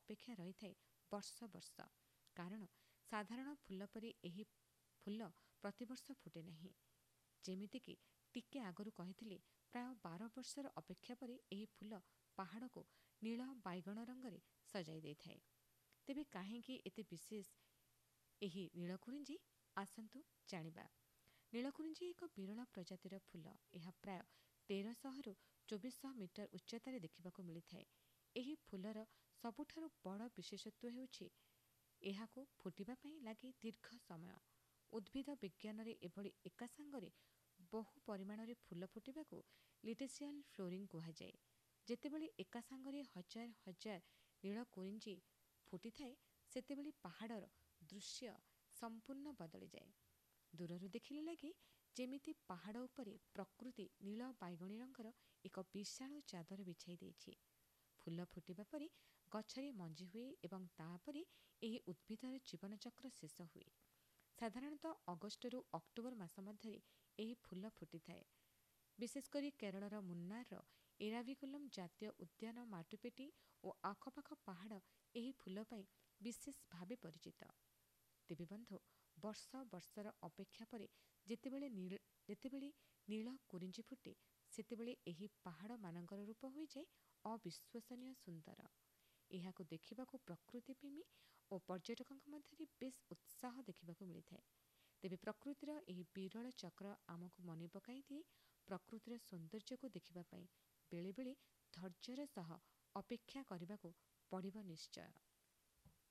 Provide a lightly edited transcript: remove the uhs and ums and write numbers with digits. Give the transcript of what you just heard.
ଅପେକ୍ଷା ରହିଥାଏ ବର୍ଷ ବର୍ଷ। କାରଣ ସାଧାରଣ ଫୁଲ ପରି ଏହି ଫୁଲ ପ୍ରତିବର୍ଷ ଫୁଟେ ନାହିଁ। ଯେମିତିକି ଟିକେ ଆଗରୁ କହିଥିଲି, ପ୍ରାୟ 12 ବର୍ଷର ଅପେକ୍ଷା ପରେ ଏହି ଫୁଲ ପାହାଡ଼କୁ ନୀଳ ବାଇଗଣ ରଙ୍ଗରେ ସଜାଇ ଦେଇଥାଏ। ତେବେ କାହିଁକି ଏତେ ବିଶେଷ ଏହି ନୀଳକୁରିଞ୍ଜି? ଆସନ୍ତୁ ଜାଣିବା। ନୀଳକୁରିଞ୍ଜି ଏକ ବିରଳ ପ୍ରଜାତିର ଫୁଲ। ଏହା ପ୍ରାୟ 1300ରୁ 2400 ମିଟର ଉଚ୍ଚତାରେ ଦେଖିବାକୁ ମିଳିଥାଏ। ଏହି ଫୁଲର ସବୁଠାରୁ ବଡ଼ ବିଶେଷତ୍ୱ ହେଉଛି ଏହାକୁ ଫୁଟିବା ପାଇଁ ଲାଗେ ଦୀର୍ଘ ସମୟ। ଉଦ୍ଭିଦ ବିଜ୍ଞାନରେ ଏଭଳି ଏକା ସାଙ୍ଗରେ ବହୁ ପରିମାଣରେ ଫୁଲ ଫୁଟିବାକୁ ଲିଟେସିଆଲ୍ ଫ୍ଲୋରିଂ କୁହାଯାଏ। ଯେତେବେଳେ ଏକା ସାଙ୍ଗରେ ହଜାର ହଜାର ନୀଳକୁରିଞ୍ଜି ଫୁଟିଥାଏ, ସେତେବେଳେ ପାହାଡ଼ର ଦୃଶ୍ୟ ସମ୍ପୂର୍ଣ୍ଣ ବଦଳିଯାଏ। ଦୂରରୁ ଦେଖିଲେ ଲାଗେ ଯେମିତି ପାହାଡ଼ ଉପରେ ପ୍ରକୃତି ନୀଳ ବାଇଗଣୀ ରଙ୍ଗର ଏକ ବିଶାଳ ଚାଦର ବିଛାଇ ଦେଇଛି। ଫୁଲ ଫୁଟିବା ପରେ ଗଛରେ ମଞ୍ଜି ହୁଏ ଏବଂ ତାପରେ ଏହି ଉଦ୍ଭିଦର ଜୀବନଚକ୍ର ଶେଷ ହୁଏ। ସାଧାରଣତଃ ଅଗଷ୍ଟରୁ ଅକ୍ଟୋବର ମାସ ମଧ୍ୟରେ ଏହି ଫୁଲ ଫୁଟିଥାଏ। ବିଶେଷ କରି କେରଳର ମୁନ୍ନାରର ଏରାଭିକୁଲମ ଜାତୀୟ ଉଦ୍ୟାନ, ମାଟୁପେଟି ଓ ଆଖପାଖ ପାହାଡ଼ ଏହି ଫୁଲ ପାଇଁ ବିଶେଷ ଭାବେ ପରିଚିତ। ତେବେ ବନ୍ଧୁ, ବର୍ଷ ବର୍ଷର ଅପେକ୍ଷା ପରେ ଯେତେବେଳେ ନୀଳ କୁରିଞ୍ଜି ଫୁଟେ, ସେତେବେଳେ ଏହି ପାହାଡ଼ମାନଙ୍କର ରୂପ ହୋଇଯାଏ ଅବିଶ୍ୱସନୀୟ ସୁନ୍ଦର। ଏହାକୁ ଦେଖିବାକୁ ପ୍ରକୃତିପ୍ରେମୀ ଓ ପର୍ଯ୍ୟଟକଙ୍କ ମଧ୍ୟରେ ବେଶ୍ ଉତ୍ସାହ ଦେଖିବାକୁ ମିଳିଥାଏ। ତେବେ ପ୍ରକୃତିର ଏହି ବିରଳ ଚକ୍ର ଆମକୁ ମନେ ପକାଇ ଦିଏ, ପ୍ରକୃତିର ସୌନ୍ଦର୍ଯ୍ୟକୁ ଦେଖିବା ପାଇଁ ବେଳେବେଳେ ଧୈର୍ଯ୍ୟର ସହ ଅପେକ୍ଷା କରିବାକୁ ପଡ଼ିବ ନିଶ୍ଚୟ।